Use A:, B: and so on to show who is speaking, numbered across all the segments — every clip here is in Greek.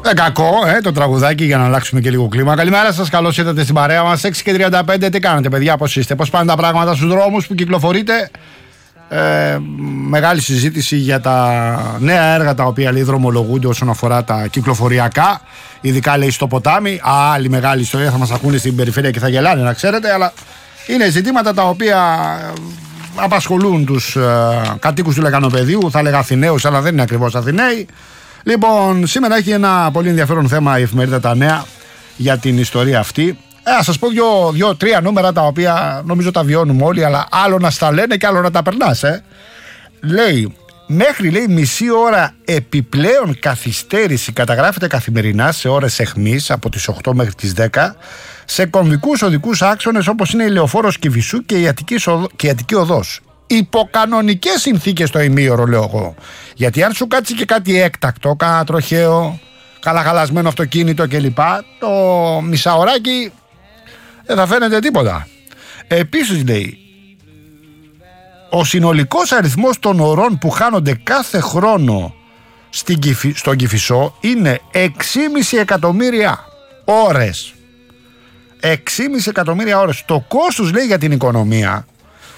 A: Κακό, το τραγουδάκι για να αλλάξουμε και λίγο κλίμα. Καλημέρα σας, καλώς ήρθατε στην παρέα μας. 6:35, τι κάνετε, παιδιά, πώς είστε, πώς πάνε τα πράγματα στους δρόμους που κυκλοφορείτε? Μεγάλη συζήτηση για τα νέα έργα τα οποία λέει δρομολογούνται όσον αφορά τα κυκλοφοριακά. Ειδικά λέει στο ποτάμι. Άλλη μεγάλη ιστορία, θα μας ακούνε στην περιφέρεια και θα γελάνε, να ξέρετε. Αλλά είναι ζητήματα τα οποία απασχολούν τους κατοίκους του Λεκανοπεδίου. Θα λέγα Αθηναίους, αλλά δεν είναι ακριβώς Αθηναίοι. Λοιπόν, σήμερα έχει ένα πολύ ενδιαφέρον θέμα η εφημερίδα Τα Νέα για την ιστορία αυτή. Ας σας πω δύο-τρία νούμερα τα οποία νομίζω τα βιώνουμε όλοι, αλλά άλλο να στα λένε και άλλο να τα περνάς. Λέει, μέχρι μισή ώρα επιπλέον καθυστέρηση καταγράφεται καθημερινά σε ώρες αιχμής από τις 8 μέχρι τις 10 σε κομβικούς οδικούς άξονες όπως είναι η Λεωφόρος Κηφισού και η Αττική Οδός. Υποκανονικές συνθήκες το ημίωρο, λέω εγώ. Γιατί αν σου κάτσει και κάτι έκτακτο, κάνα τροχαίο, καλαχαλασμένο αυτοκίνητο κλπ., το μισάωράκι δεν θα φαίνεται τίποτα. Επίσης λέει, ο συνολικός αριθμός των ωρών που χάνονται κάθε χρόνο στον Κηφισό είναι 6,5 εκατομμύρια ώρες. 6,5 εκατομμύρια ώρες. Το κόστος, λέει, για την οικονομία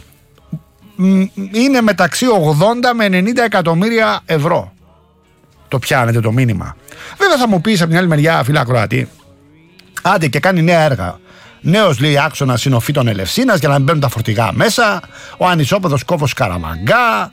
A: είναι μεταξύ 80 με 90 εκατομμύρια ευρώ. Το πιάνετε το μήνυμα? Βέβαια θα μου πεις από την άλλη μεριά, φίλα ακροατή, άντε και κάνει νέα έργα. Νέος, λέει, άξονας Συνοφήτων Ελευσίνας για να μην μπαίνουν τα φορτηγά μέσα. Ο ανισόπεδος κόφος Καραμαγκά.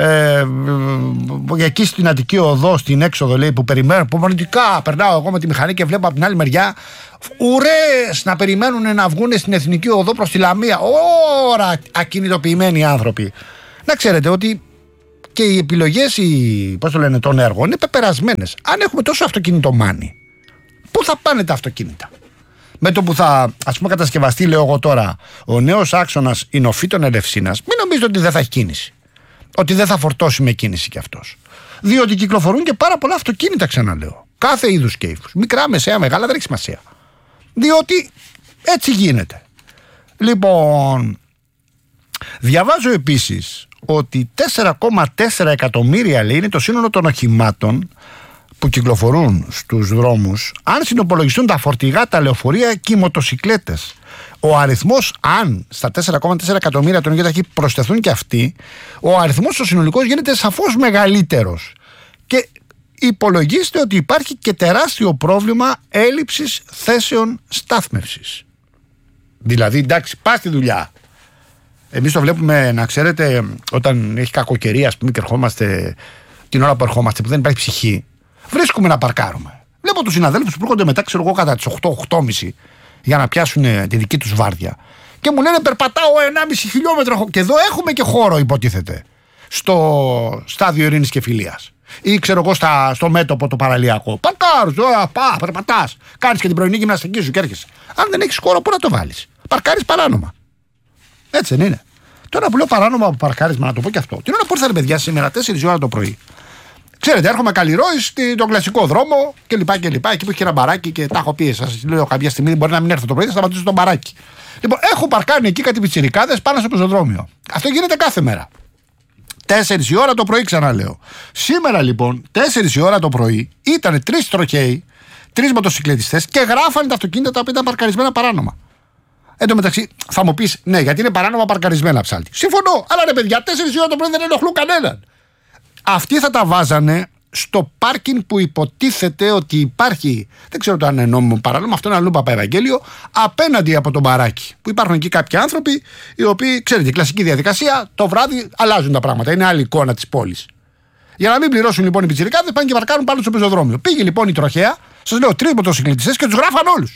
A: Εκεί στην Αττική Οδό, στην έξοδο, λέει, που περιμένουν. Που μονητικά περνάω εγώ με τη μηχανή και βλέπω από την άλλη μεριά ουρές να περιμένουν να βγουν στην Εθνική Οδό προς τη Λαμία. Ωρα ακινητοποιημένοι άνθρωποι. Να ξέρετε ότι και οι επιλογές των έργων είναι πεπερασμένες. Αν έχουμε τόσο αυτοκινητομάνι, πού θα πάνε τα αυτοκίνητα? Με το που θα, ας πούμε, κατασκευαστεί, λέω εγώ τώρα, ο νέος άξονας Ινοφήτων Ελευσίνας, μην νομίζετε ότι δεν θα έχει κίνηση. Ότι δεν θα φορτώσει με κίνηση κι αυτός. Διότι κυκλοφορούν και πάρα πολλά αυτοκίνητα, ξαναλέω. Κάθε είδους και ύφους. Μικρά, μεσαία, μεγάλα, δεν έχει σημασία. Διότι έτσι γίνεται. Λοιπόν, διαβάζω επίσης ότι 4,4 εκατομμύρια, λέει, είναι το σύνολο των οχημάτων που κυκλοφορούν στους δρόμους, αν συνυπολογιστούν τα φορτηγά, τα λεωφορεία και οι μοτοσικλέτες. Ο αριθμός, αν στα 4,4 εκατομμύρια των ΙΤΑΧ προσθεθούν και αυτοί, ο αριθμός ο συνολικός γίνεται σαφώς μεγαλύτερος. Και υπολογίστε ότι υπάρχει και τεράστιο πρόβλημα έλλειψης θέσεων στάθμευσης. Δηλαδή, εντάξει, πας στη δουλειά. Εμείς το βλέπουμε, να ξέρετε, όταν έχει κακοκαιρία, ας πούμε, και ερχόμαστε την ώρα που ερχόμαστε, που δεν υπάρχει ψυχή, βρίσκουμε να παρκάρουμε. Βλέπω τους συναδέλφους που έρχονται μετά, ξέρω εγώ, κατά τις 8-8.30 για να πιάσουν τη δική τους βάρδια. Και μου λένε, περπατάω 1,5 χιλιόμετρο. Και εδώ έχουμε και χώρο, υποτίθεται, στο στάδιο Ειρήνης και Φιλίας. Ή ξέρω εγώ στο μέτωπο το παραλιακό. Παρκάρεις, περπατάς. Κάνεις και την πρωινή γυμναστική σου και έρχεσαι. Αν δεν έχεις χώρο, πού να το βάλεις? Παρκάρεις παράνομα. Έτσι δεν είναι? Τώρα που λέω παράνομα από παρκάρισμα, να το πω και αυτό. Την ώρα που ήρθατε, παιδιά, σήμερα 4 η ώρα το πρωί. Ξέρετε, έρχομαι Καλλιρόης, τον κλασικό δρόμο κλπ. Εκεί που έχει ένα μπαράκι και τα έχω πει. Σας λέω κάποια στιγμή, μπορεί να μην έρθω το πρωί, θα σταματήσω το μπαράκι. Λοιπόν, έχω παρκάνει εκεί κάτι πιτσιρικάδες πάνω στο πεζοδρόμιο. Αυτό γίνεται κάθε μέρα. 4 η ώρα το πρωί, ξαναλέω. Σήμερα λοιπόν, 4 η ώρα το πρωί, ήταν 3 τροχαίοι, 3 μοτοσυκλετιστές και γράφανε τα αυτοκίνητα τα οποία ήταν παρκαρισμένα παράνομα. Εν τω μεταξύ, θα μου πεις, ναι, γιατί είναι παράνομα παρκαρισμένα, ψάλτη. Συμφωνώ, αλλά ρε παιδιά, 4 η ώρα το πρωί δεν ενοχλούν κανέναν. Αυτοί θα τα βάζανε στο πάρκινγκ που υποτίθεται ότι υπάρχει, δεν ξέρω το αν είναι νόμιμο παράνομο, αυτό είναι αλλού Παπαευαγγέλιο, απέναντι από τον μπαράκι. Που υπάρχουν εκεί κάποιοι άνθρωποι, οι οποίοι, ξέρετε, η κλασική διαδικασία, το βράδυ αλλάζουν τα πράγματα. Είναι άλλη εικόνα της πόλης. Για να μην πληρώσουν λοιπόν οι πιτσιρικάδες, πάνε και παρκάρουν πάνω στο πεζοδρόμιο. Πήγε λοιπόν η τροχέα, σας λέω, 3 μοτοσυκλετιστές και τους γράφαν όλους.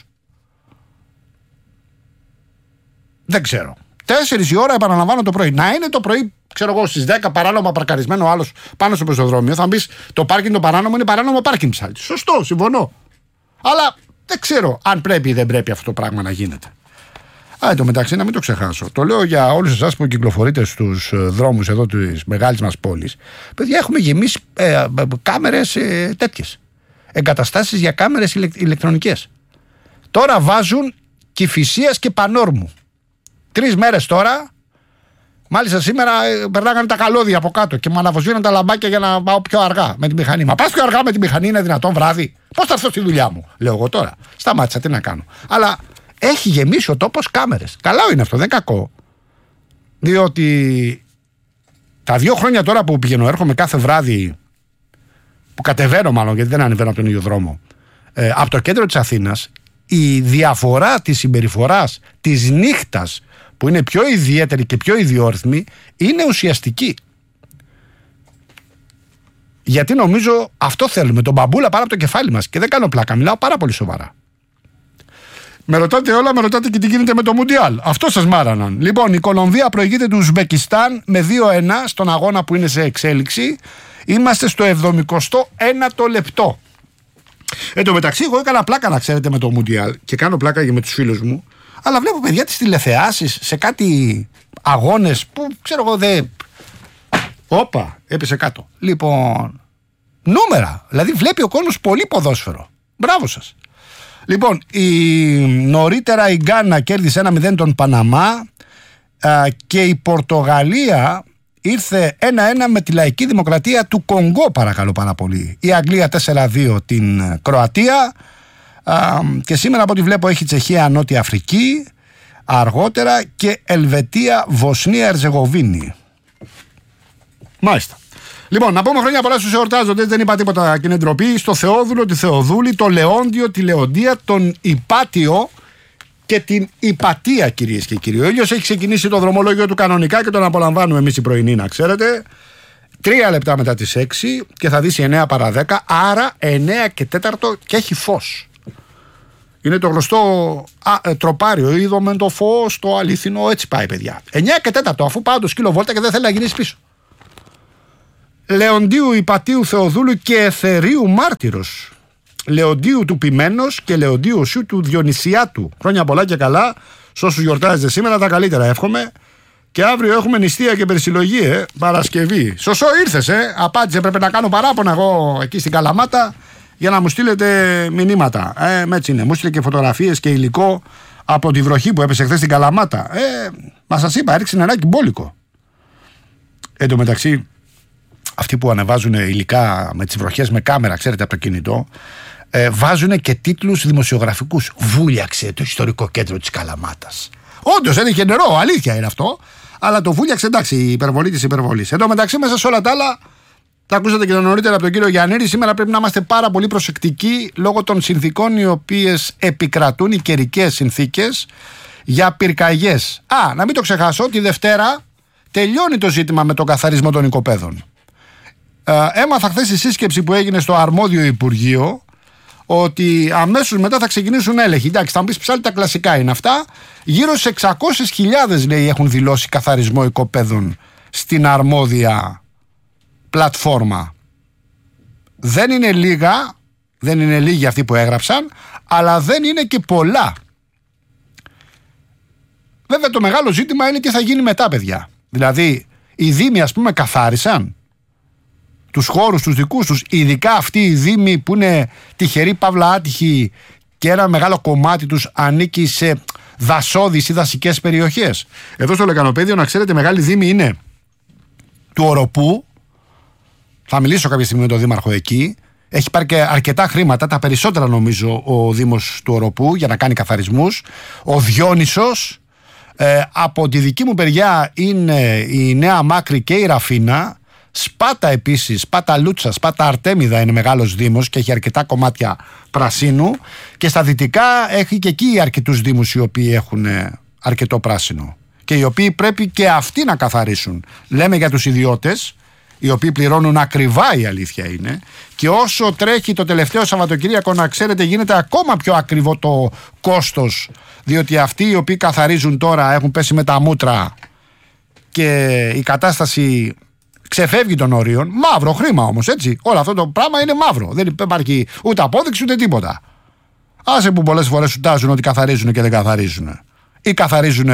A: Δεν ξέρω. 4 η ώρα, επαναλαμβάνω, το πρωί. Να είναι το πρωί, ξέρω εγώ, στις 10 παράνομα παρκαρισμένο ο άλλος πάνω στο πεζοδρόμιο. Θα μου πεις, το πάρκινγκ το παράνομο είναι παράνομο πάρκινγκ, ψάλτη. Σωστό, συμφωνώ. Αλλά δεν ξέρω αν πρέπει ή δεν πρέπει αυτό το πράγμα να γίνεται. Εν τω μεταξύ, να μην το ξεχάσω. Το λέω για όλους εσάς που κυκλοφορείτε στους δρόμους εδώ της μεγάλης μας πόλης. Παιδιά, έχουμε γεμίσει κάμερες τέτοιες. Εγκαταστάσεις για κάμερες ηλεκτρονικές. Τώρα βάζουν Κηφισίας και Πανόρμου. 3 μέρες τώρα Μάλιστα σήμερα περνάγανε τα καλώδια από κάτω και μου αναβοσβήναν τα λαμπάκια για να πάω πιο αργά με τη μηχανή. Μα πας πιο αργά με τη μηχανή, είναι δυνατόν βράδυ? Πώς θα έρθω στη δουλειά μου? Λέω εγώ τώρα. Σταμάτησα, τι να κάνω. Αλλά έχει γεμίσει ο τόπος κάμερες. Καλά είναι αυτό, δεν κακό. Διότι τα 2 χρόνια τώρα που πηγαίνω, έρχομαι κάθε βράδυ, που κατεβαίνω μάλλον, γιατί δεν ανεβαίνω από τον ίδιο δρόμο, από το κέντρο της Αθήνας, η διαφορά της συμπεριφοράς της νύχτας, που είναι πιο ιδιαίτερη και πιο ιδιόρυθμη, είναι ουσιαστική. Γιατί νομίζω αυτό θέλουμε, τον μπαμπούλα πάνω από το κεφάλι μας. Και δεν κάνω πλάκα, μιλάω πάρα πολύ σοβαρά. Με ρωτάτε όλα, με ρωτάτε και τι γίνεται με το Μουντιάλ. Αυτό σας μάραναν. Λοιπόν, η Κολομβία προηγείται του Ουσμπεκιστάν με 2-1 στον αγώνα που είναι σε εξέλιξη. Είμαστε στο 71ο λεπτό. Εν τω μεταξύ, εγώ έκανα πλάκα, να ξέρετε, με το Μουντιάλ και κάνω πλάκα και με τους φίλους μου. Αλλά βλέπω παιδιά τις τηλεθεάσεις σε κάτι αγώνες που ξέρω εγώ δεν. Όπα, έπεσε κάτω. Λοιπόν, νούμερα. Δηλαδή βλέπει ο κόσμος πολύ ποδόσφαιρο. Μπράβο σας. Λοιπόν, νωρίτερα η Γκάνα κέρδισε 1-0 τον Παναμά και η Πορτογαλία ήρθε 1-1 με τη Λαϊκή Δημοκρατία του Κονγκό, παρακαλώ πάρα πολύ. Η Αγγλία 4-2 την Κροατία και σήμερα από ό,τι βλέπω έχει Τσεχία Νότια Αφρική αργότερα και Ελβετία Βοσνία Ερζεγοβίνη. Μάλιστα. Λοιπόν, να πούμε χρόνια πολλά στους εορτάζοντες, δεν είπα τίποτα και είναι ντροπή. Στο Θεόδουλο, τη Θεοδούλη, το Λεόντιο, τη Λεοντία, τον Υπάτιο και την Υπατία, κυρίες και κύριοι. Ο ήλιος έχει ξεκινήσει το δρομολόγιο του κανονικά και τον απολαμβάνουμε εμείς οι πρωινοί, να ξέρετε. 3 λεπτά μετά τις 6 και θα δύσει 9 παρά 10, άρα 9 και 4 και έχει φως. Είναι το γνωστό τροπάριο, είδαμε το φως, το αλήθινο, έτσι πάει παιδιά. 9 και 4, αφού πάω το σκύλο βόλτα και δεν θέλει να γυρίσει πίσω. Λεοντίου Υπατίου Θεοδούλου και Εθερίου Μάρτυρος. Λεοντίου του Ποιμένος και Λεοντίου Οσίου του Διονυσιάτου. Χρόνια πολλά και καλά. Σ' όσους γιορτάζετε σήμερα, τα καλύτερα εύχομαι. Και αύριο έχουμε νηστεία και περισυλλογή, Παρασκευή. Σωσό ήρθες, Απάντησε, πρέπει να κάνω παράπονα εγώ εκεί στην Καλαμάτα για να μου στείλετε μηνύματα. Έτσι είναι. Μου στείλε και φωτογραφίες και υλικό από τη βροχή που έπεσε χθες στην Καλαμάτα. Μα σας είπα, έριξε νεράκι μπόλικο. Εν τω μεταξύ, αυτοί που ανεβάζουν υλικά με τις βροχές με κάμερα, ξέρετε, από το κινητό, βάζουν και τίτλους δημοσιογραφικούς. Βούλιαξε το ιστορικό κέντρο της Καλαμάτας. Όντως έδειχε νερό, αλήθεια είναι αυτό. Αλλά το βούλιαξε, εντάξει, η υπερβολή της υπερβολής. Εν τω μεταξύ, μέσα σε όλα τα άλλα, τα ακούσατε και νωρίτερα από τον κύριο Γιαννήρη. Σήμερα πρέπει να είμαστε πάρα πολύ προσεκτικοί λόγω των συνθήκων οι οποίες επικρατούν, οι καιρικές συνθήκες για πυρκαγιές. Να μην το ξεχάσω, τη Δευτέρα τελειώνει το ζήτημα με τον καθαρισμό των οικοπαίδων. Έμαθα χθες στη σύσκεψη που έγινε στο αρμόδιο Υπουργείο ότι αμέσως μετά θα ξεκινήσουν έλεγχοι. Εντάξει, θα μου πεις ψάλει, τα κλασικά είναι αυτά. Γύρω σε 600.000 λέει έχουν δηλώσει καθαρισμό οικοπαίδων στην αρμόδια πλατφόρμα. Δεν είναι λίγα, δεν είναι λίγοι αυτοί που έγραψαν, αλλά δεν είναι και πολλά. Βέβαια το μεγάλο ζήτημα είναι τι θα γίνει μετά, παιδιά. Δηλαδή οι δήμοι, ας πούμε, καθάρισαν τους χώρους τους δικούς τους, ειδικά αυτοί οι δήμοι που είναι τυχεροί παύλα άτυχοι και ένα μεγάλο κομμάτι τους ανήκει σε δασώδεις ή δασικές περιοχές. Εδώ στο Λεκανοπαίδιο, να ξέρετε, μεγάλη δήμη είναι του Οροπού. Θα μιλήσω κάποια στιγμή με τον δήμαρχο εκεί. Έχει πάρει και αρκετά χρήματα, τα περισσότερα νομίζω ο Δήμος του Οροπού, για να κάνει καθαρισμούς. Ο Διόνυσος, από τη δική μου περιά είναι η Νέα Μάκρη και η Ραφίνα. Σπάτα επίσης, Σπάτα Λούτσα, Σπάτα Αρτέμιδα είναι μεγάλος δήμος και έχει αρκετά κομμάτια πρασίνου. Και στα δυτικά έχει και εκεί αρκετούς δήμους οι οποίοι έχουν αρκετό πράσινο. Και οι οποίοι πρέπει και αυτοί να καθαρίσουν. Λέμε για τους ιδιώτες, οι οποίοι πληρώνουν ακριβά, η αλήθεια είναι. Και όσο τρέχει το τελευταίο Σαββατοκύριακο, να ξέρετε, γίνεται ακόμα πιο ακριβό το κόστος. Διότι αυτοί οι οποίοι καθαρίζουν τώρα έχουν πέσει με τα μούτρα και η κατάσταση ξεφεύγει των ορίων. Μαύρο χρήμα όμως, έτσι. Όλο αυτό το πράγμα είναι μαύρο. Δεν υπάρχει ούτε απόδειξη ούτε τίποτα. Άσε που πολλές φορές σου τάζουν ότι καθαρίζουν και δεν καθαρίζουν. Ή καθαρίζουν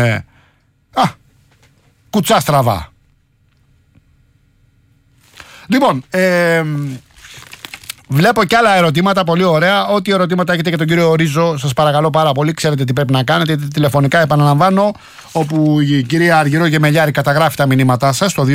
A: κουτσά στραβά. Λοιπόν, Βλέπω και άλλα ερωτήματα, πολύ ωραία. Ό,τι ερωτήματα έχετε για τον κύριο Ρίζο, σας παρακαλώ πάρα πολύ. Ξέρετε τι πρέπει να κάνετε. Τηλεφωνικά, επαναλαμβάνω, όπου η κυρία Αργυρό Γεμελιάρη καταγράφει τα μηνύματά σας στο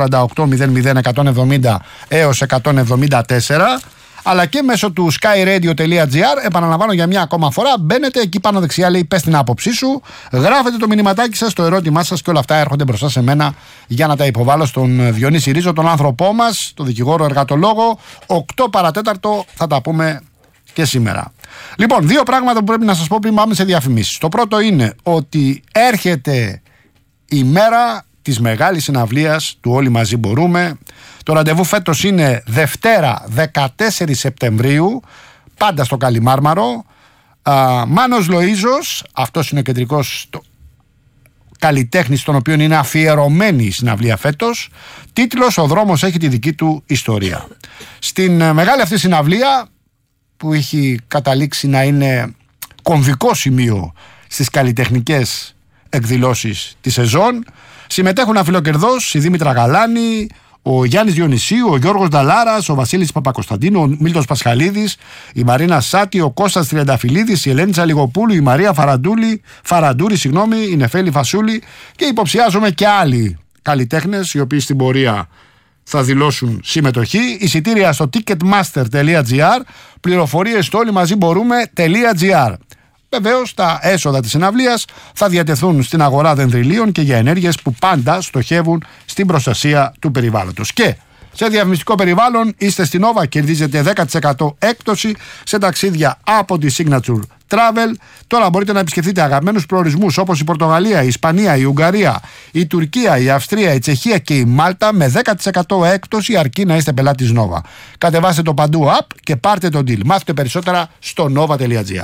A: 210-48-00-170 έως 174. Αλλά και μέσω του skyradio.gr, επαναλαμβάνω για μια ακόμα φορά, μπαίνετε εκεί πάνω δεξιά, λέει πες την άποψή σου, γράφετε το μηνυματάκι σας, το ερώτημά σας και όλα αυτά έρχονται μπροστά σε μένα για να τα υποβάλω στον Διονύση Ρίζο, τον άνθρωπό μας, τον δικηγόρο εργατολόγο. 8 παρατέταρτο θα τα πούμε και σήμερα. Λοιπόν, 2 πράγματα που πρέπει να σας πω πριν πάμε σε διαφημίσεις. Το πρώτο είναι ότι έρχεται η μέρα της μεγάλης συναυλίας του Όλοι Μαζί Μπορούμε. Το ραντεβού φέτος είναι Δευτέρα 14 Σεπτεμβρίου, πάντα στο Καλιμάρμαρο. Μάνος Λοΐζος, αυτός είναι ο κεντρικός καλλιτέχνης, στον οποίο είναι αφιερωμένη η συναυλία φέτος. Τίτλος «Ο δρόμος έχει τη δική του ιστορία». Στην μεγάλη αυτή συναυλία, που έχει καταλήξει να είναι κομβικό σημείο στις καλλιτεχνικές εκδηλώσεις της σεζόν, συμμετέχουν αφιλοκερδώς η Δήμητρα Γαλάνη, ο Γιάννης Διονυσίου, ο Γιώργος Νταλάρας, ο Βασίλης Παπακοσταντίνου, ο Μίλτος Πασχαλίδης, η Μαρίνα Σάτη, ο Κώστας Τριανταφυλλίδης, η Ελένη Τσαλιγοπούλου, η Μαρία Φαραντούρη, η Νεφέλη Φασούλη, και υποψιάζομαι και άλλοι καλλιτέχνες οι οποίοι στην πορεία θα δηλώσουν συμμετοχή. Εισιτήρια στο ticketmaster.gr, πληροφορίες στο όλοιμαζιμπορούμε.gr. Βεβαίως, τα έσοδα της συναυλίας θα διατεθούν στην αγορά δενδριλίων και για ενέργειες που πάντα στοχεύουν στην προστασία του περιβάλλοντος. Και σε διαφημιστικό περιβάλλον είστε στην Nova, κερδίζετε 10% έκπτωση σε ταξίδια από τη Signature Travel. Τώρα μπορείτε να επισκεφτείτε αγαπημένους προορισμούς όπως η Πορτογαλία, η Ισπανία, η Ουγγαρία, η Τουρκία, η Αυστρία, η Τσεχία και η Μάλτα με 10% έκπτωση, αρκεί να είστε πελάτης Nova. Κατεβάστε το παντού app και πάρτε το deal. Μάθετε περισσότερα στο nova.gr.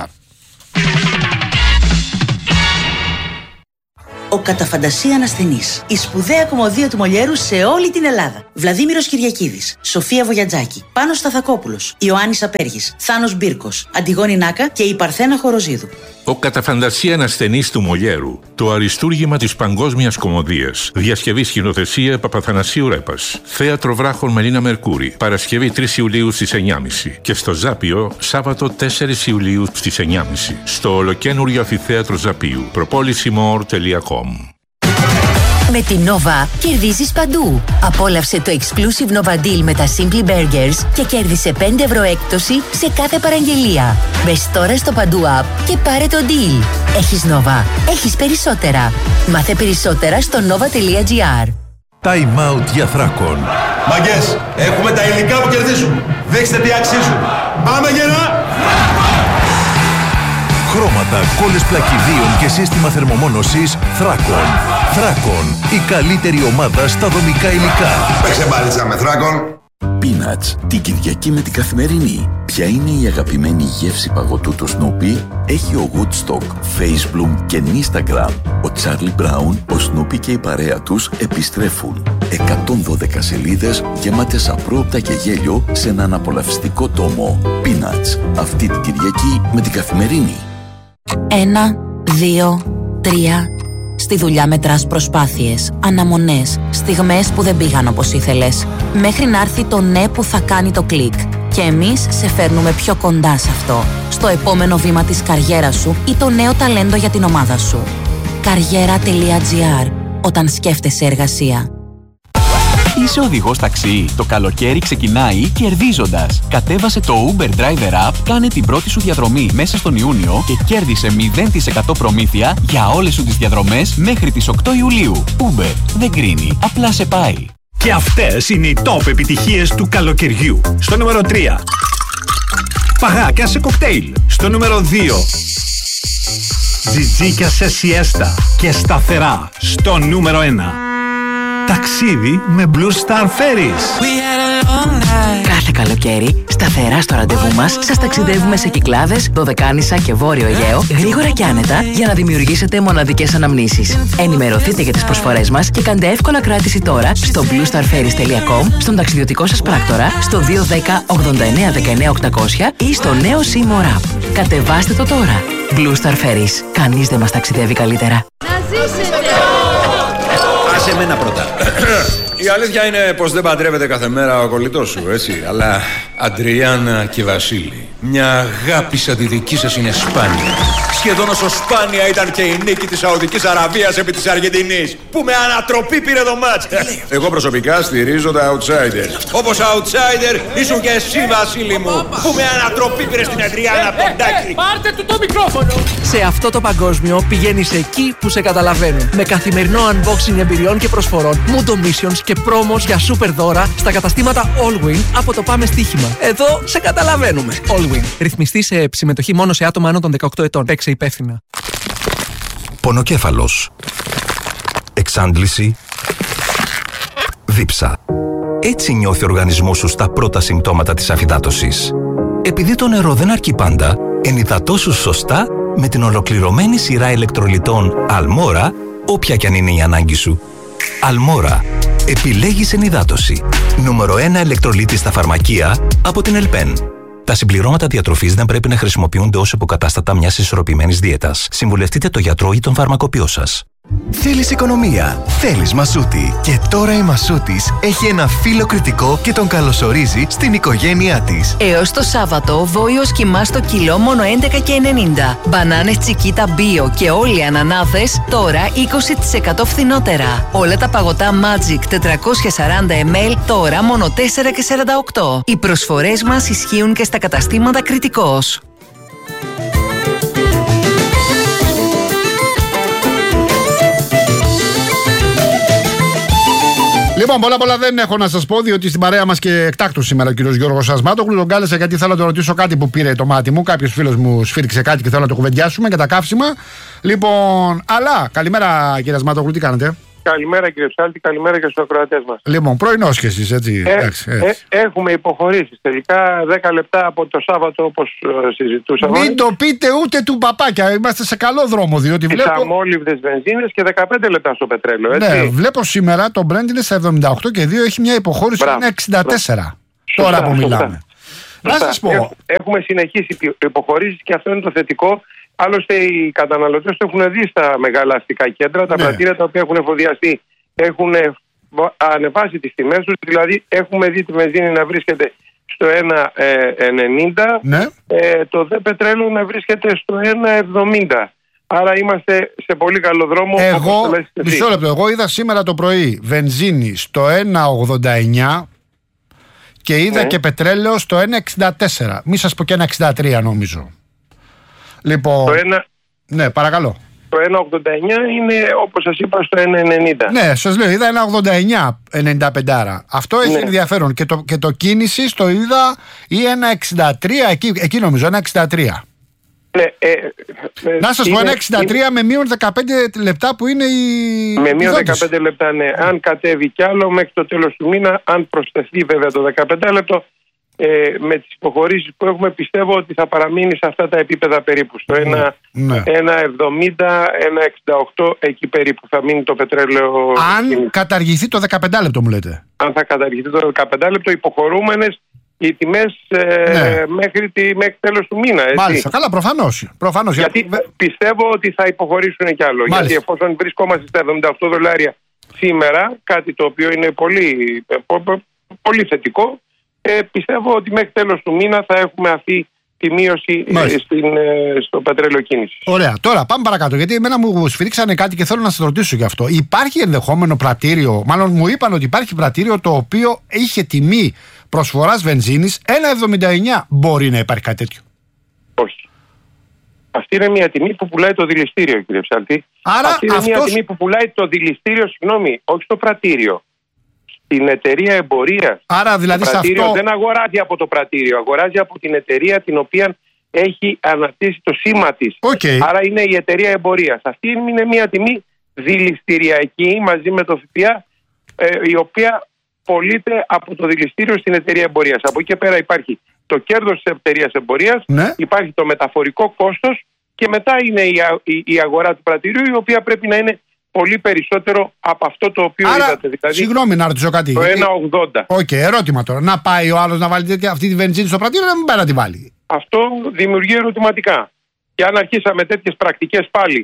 B: Ο κατά φαντασία ασθενής. Η σπουδαία κομμωδία του Μολιέρου σε όλη την Ελλάδα. Βλαδίμηρος Κυριακίδης, Σοφία Βογιατζάκη, Πάνος Σταθακόπουλος, Ιωάννης Απέργης, Θάνος Μπίρκος, Αντιγόνη Νάκα και η Παρθένα Χοροζίδου.
C: Ο κατά φαντασία ασθενής του Μολιέρου. Το αριστούργημα της παγκόσμιας κομμωδίας. Διασκευή σκηνοθεσία Παπαθανασίου Ρέπας. Θέατρο Βράχων Μελίνα Μερκούρη. Παρασκευή 3 Ιουλίου στις 9.30. Και στο Ζάπιο Σάββατο 4 Ιουλίου στις 9.30. Στο ολοκένουργιο αμφιθέατρο Ζαπίου. Propolissimor.com.
D: Με την Nova κερδίζεις παντού. Απόλαυσε το exclusive Nova Deal με τα Simply Burgers και κέρδισε 5 ευρώ έκπτωση σε κάθε παραγγελία. Μπες τώρα στο παντού app και πάρε το deal. Έχεις Nova, έχεις περισσότερα. Μάθε περισσότερα στο nova.gr.
E: Time out για Θράκον.
F: Μαγκές, έχουμε τα υλικά που κερδίζουν. Δείξτε τι αξίζουν. Πάμε γερά!
E: Χρώματα, κόλλες πλακιδίων και σύστημα θερμομόνωσης Θράκον. Θράκον, η καλύτερη ομάδα στα δομικά υλικά.
F: Παίξε μπάλιτσα με Θράκον.
G: Peanuts, την Κυριακή με την Καθημερινή. Ποια είναι η αγαπημένη γεύση παγωτού του Snoopy? Έχει ο Woodstock, Facebook και Instagram. Ο Charlie Brown, ο Snoopy και η παρέα τους επιστρέφουν. 112 σελίδες γεμάτες απρόοπτα και γέλιο σε έναν απολαυστικό τόμο. Peanuts, αυτή την Κυριακή με την Καθημερινή.
D: 1, 2, 3. Στη δουλειά μετράς προσπάθειες, αναμονές, στιγμές που δεν πήγαν όπως ήθελες, μέχρι να έρθει το ναι που θα κάνει το κλικ. Και εμείς σε φέρνουμε πιο κοντά σε αυτό, στο επόμενο βήμα της καριέρας σου ή το νέο ταλέντο για την ομάδα σου. Καριέρα.gr. Όταν σκέφτεσαι εργασία.
H: Είσαι οδηγός ταξί. Το καλοκαίρι ξεκινάει κερδίζοντας. Κατέβασε το Uber Driver App, κάνε την πρώτη σου διαδρομή μέσα στον Ιούνιο και κέρδισε 0% προμήθεια για όλες σου τις διαδρομές μέχρι τις 8 Ιουλίου. Uber δεν κρίνει, απλά σε πάει.
I: Και αυτές είναι οι top επιτυχίες του καλοκαιριού. Στο νούμερο 3. Παγάκια σε κοκτέιλ. Στο νούμερο 2. Τζιτζίκια σε σιέστα και σταθερά. Στο νούμερο 1. Ταξίδι με Blue Star Ferries.
B: Κάθε καλοκαίρι, σταθερά στο ραντεβού μας, σας ταξιδεύουμε σε Κυκλάδες, Δωδεκάνησα και Βόρειο Αιγαίο, γρήγορα και άνετα, για να δημιουργήσετε μοναδικές αναμνήσεις. Ενημερωθείτε για τις προσφορές μας και κάντε εύκολα κράτηση τώρα στο bluestarferries.com, στον ταξιδιωτικό σας πράκτορα, στο 210 89 19 800 ή στο νέο Seymour App. Κατεβάστε το τώρα. Blue Star Ferries. Κανείς δεν μας ταξιδεύει καλύτερα.
J: Να ζήσετε!
K: Άσε εμένα πρώτα.
F: Η αλήθεια είναι πως δεν παντρεύεται κάθε μέρα ο κολλητός σου, έτσι. Αλλά Αντριάννα και Βασίλη, μια αγάπη σαν τη δική σας είναι σπάνια. Σχεδόν όσο σπάνια ήταν και η νίκη της Σαουδικής Αραβίας επί της Αργεντινής, που με ανατροπή πήρε το μάτς. Εγώ προσωπικά στηρίζω τα outsiders. Όπως outsider ήσουν και εσύ, Βασίλη μου, που με ανατροπή πήρε στην Αντριάννα από τον Τάκη.
J: Πάρτε του το μικρόφωνο. Σε αυτό το παγκόσμιο πηγαίνεις εκεί που σε καταλαβαίνουν. Με καθημερινό unboxing εμπειριών και προσφορών, Mundo Missions και promos για super δώρα στα καταστήματα Allwin από το Πάμε Στοίχημα. Εδώ σε καταλαβαίνουμε. Allwin. Ρυθμιστή σε συμμετοχή μόνο σε άτομα άνω των 18 ετών. Παίξε υπεύθυνα.
E: Πονοκέφαλος. Εξάντληση. Δίψα. Έτσι νιώθει ο οργανισμός σου στα πρώτα συμπτώματα της αφυδάτωσης. Επειδή το νερό δεν αρκεί πάντα, ενυδατώσου σωστά με την ολοκληρωμένη σειρά ηλεκτρολιτών Αλμόρα, όποια κι αν είναι η ανάγκη σου. Αλμόρα. Επιλέγεις ενυδάτωση. Νούμερο 1 ηλεκτρολίτη στα φαρμακεία από την Ελπέν. Τα συμπληρώματα διατροφής δεν πρέπει να χρησιμοποιούνται ως υποκατάστατα μιας ισορροπημένης δίαιτας. Συμβουλευτείτε το γιατρό ή τον φαρμακοποιό σας.
K: Θέλεις οικονομία, θέλεις Μασούτη. Και τώρα η Μασούτης έχει ένα φύλλο κριτικό και τον καλωσορίζει στην οικογένειά της.
L: Έως το Σάββατο, βόηος κιμά στο κιλό μόνο 11,90. Μπανάνες Τσικίτα Bio και όλοι οι ανανάδες τώρα 20% φθηνότερα. Όλα τα παγωτά Magic 440 ml τώρα μόνο 4,48. Οι προσφορές μας ισχύουν και στα καταστήματα Κριτικός.
A: Λοιπόν, πολλά δεν έχω να σας πω, διότι στην παρέα μας και εκτάκτου σήμερα ο κύριος Γιώργος Ασμάτογλου. Τον κάλεσα γιατί θέλω να τον ρωτήσω κάτι που πήρε το μάτι μου. Κάποιος φίλος μου σφύριξε κάτι και θέλω να το κουβεντιάσουμε για τα καύσιμα. Λοιπόν, αλλά καλημέρα κύριε Ασμάτογλου, τι κάνετε?
M: Καλημέρα κύριε Ψάλτη, καλημέρα και στους ακροατές μας.
A: Λοιπόν, πρωινός και εσείς, έτσι.
M: Έχουμε υποχωρήσεις τελικά 10 λεπτά από το Σάββατο όπως συζητούσαμε.
A: Μην το πείτε ούτε του παπάκια, είμαστε σε καλό δρόμο. Διότι βλέπω
M: αμόλυβδες βενζίνες και 15 λεπτά στο πετρέλαιο, έτσι.
A: Ναι, βλέπω σήμερα το Brent είναι στα 78 και 2 έχει μια υποχώρηση που είναι 64. Τώρα που μιλάμε. Να σας πω.
M: Έχουμε συνεχίσει υποχωρήσεις και αυτό είναι το θετικό. Άλλωστε οι καταναλωτές το έχουν δει στα μεγάλα αστικά κέντρα, τα πρατήρια τα οποία έχουν εφοδιαστεί έχουν ανεβάσει τις τιμές τους, δηλαδή έχουμε δει τη βενζίνη να βρίσκεται στο 1,90, το δε πετρέλαιο να βρίσκεται στο 1,70. Άρα είμαστε σε πολύ καλό δρόμο.
A: Μισό λεπτό, εγώ είδα σήμερα το πρωί βενζίνη στο 1,89 και είδα και πετρέλαιο στο 1,64. Μη σας πω και 1,63 νομίζω. Λοιπόν, ναι, παρακαλώ.
M: Το 1,89 είναι όπως σας είπα στο 1,90.
A: Ναι, σας λέω, είδα 1,89-95. Αυτό έχει ενδιαφέρον. Και το κίνηση το είδα ή 1,63, εκεί νομίζω, 1,63. Να σας πω, 1,63 με μείον 15 λεπτά που είναι η.
M: Με μείον 15 λεπτά, ναι. Αν κατέβει κι άλλο μέχρι το τέλος του μήνα, αν προσθεθεί βέβαια το 15 λεπτό, με τις υποχωρήσεις που έχουμε, πιστεύω ότι θα παραμείνει σε αυτά τα επίπεδα περίπου. Στο 1,70, 1,68, εκεί περίπου θα μείνει το πετρέλαιο.
A: Αν καταργηθεί το 15 λεπτό, μου λέτε.
M: Αν θα καταργηθεί το 15 λεπτό, υποχωρούμενες οι τιμές μέχρι τέλος του μήνα. Έτσι.
A: Μάλιστα, καλά, προφανώς.
M: Γιατί πιστεύω ότι θα υποχωρήσουν κι άλλο. Μάλιστα. Γιατί εφόσον βρισκόμαστε στα $78 σήμερα, κάτι το οποίο είναι πολύ θετικό, πιστεύω ότι μέχρι τέλος του μήνα θα έχουμε αυτή τη μείωση στο πετρέλαιο κίνησης.
A: Ωραία. Τώρα πάμε παρακάτω, γιατί εμένα μου σφυρίξανε κάτι και θέλω να σας ρωτήσω γι' αυτό. Υπάρχει ενδεχόμενο πρατήριο, μάλλον μου είπαν ότι υπάρχει πρατήριο το οποίο είχε τιμή προσφοράς βενζίνης 1,79. Μπορεί να υπάρχει κάτι τέτοιο?
M: Όχι. Αυτή είναι μια τιμή που πουλάει το δηληστήριο, κύριε Ψαλτή.
A: Άρα
M: αυτή είναι μια τιμή που πουλάει το δηληστήριο, όχι το πρατήριο. Την εταιρεία εμπορίας.
A: Άρα δηλαδή
M: το πρατήριο δεν αγοράζει από το πρατήριο, αγοράζει από την εταιρεία την οποία έχει αναρτήσει το σήμα της. Άρα είναι η εταιρεία εμπορίας. Αυτή είναι μια τιμή δηληστηριακή μαζί με το ΦΠΑ, η οποία πωλείται από το δηληστήριο στην εταιρεία εμπορίας. Από εκεί και πέρα υπάρχει το κέρδος της εταιρείας εμπορίας, υπάρχει το μεταφορικό κόστος και μετά είναι η αγορά του πρατηρίου, η οποία πρέπει να είναι πολύ περισσότερο από αυτό το οποίο είδατε. Δηλαδή,
A: συγγνώμη να ρωτήσω κάτι.
M: Το 1,80.
A: Ερώτημα τώρα. Να πάει ο άλλος να βάλει αυτή τη βενζίνη στο πρατήριο, να μην πάει να τη βάλει?
M: Αυτό δημιουργεί ερωτηματικά. Και αν αρχίσαμε τέτοιες πρακτικές πάλι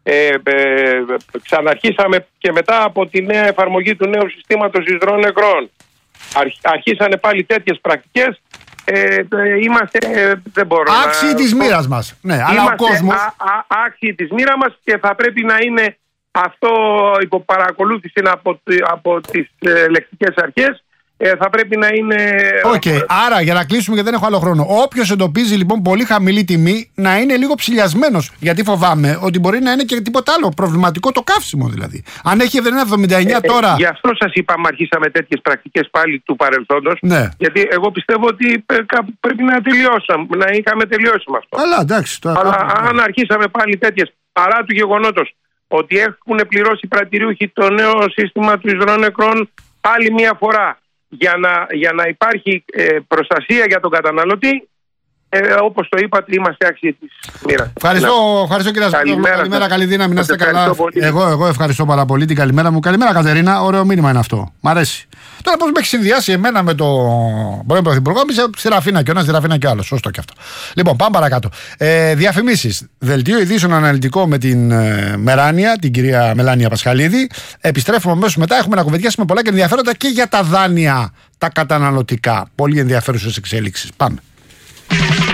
M: Ξαναρχίσαμε και μετά από τη νέα εφαρμογή του νέου συστήματος εισδρών νεκρών. Αρχίσανε πάλι τέτοιες πρακτικές. Είμαστε, δεν μπορώ
A: άξιοι της μοίρας μας. Ναι, αλλά ο κόσμος...
M: άξιοι της μοίρας μας και θα πρέπει να είναι αυτό υπό παρακολούθηση από τις λεκτικές αρχές. Θα πρέπει να είναι...
A: Άρα για να κλείσουμε, γιατί δεν έχω άλλο χρόνο. Όποιος εντοπίζει λοιπόν πολύ χαμηλή τιμή, να είναι λίγο ψηλιασμένος. Γιατί φοβάμαι ότι μπορεί να είναι και τίποτα άλλο προβληματικό, το καύσιμο δηλαδή. Αν έχει 79 τώρα.
M: Γι' αυτό σας είπαμε, αρχίσαμε τέτοιες πρακτικές πάλι του παρελθόντος.
A: Ναι.
M: Γιατί εγώ πιστεύω ότι πρέπει να είχαμε τελειώσει με αυτό.
A: Αλλά εντάξει.
M: Αλλά αν αρχίσαμε πάλι τέτοιες, παρά του γεγονότος ότι έχουν πληρώσει πρατηριούχοι το νέο σύστημα του εισδρών νεκρών άλλη μια φορά. Για να υπάρχει προστασία για τον καταναλωτή, όπως το είπατε, είμαστε άξιοι της μοίρας.
A: Ευχαριστώ κύριε Σαντόγλου. Καλημέρα, καλή δύναμη, να είστε καλά. Εγώ ευχαριστώ πάρα πολύ, την καλημέρα μου. Καλημέρα Κατερίνα, ωραίο μήνυμα είναι αυτό. Μ' αρέσει. Τώρα πώς με έχει συνδυάσει εμένα με τον πρώην Πρωθυπουργό, στη Ραφίνα και ο ένας, στη Ραφίνα και ο άλλος. Σωστό και αυτό. Λοιπόν, πάμε παρακάτω. Διαφημίσεις. Δελτίο ειδήσεων αναλυτικό με την Μεράνια, την κυρία Μελάνια Πασχαλίδη. Επιστρέφουμε αμέσως μετά. Έχουμε να κουβεντιάσουμε πολλά και ενδιαφέροντα και για τα δάνεια, τα καταναλωτικά. Πολύ ενδιαφέρουσες εξέλιξεις. Πάμε.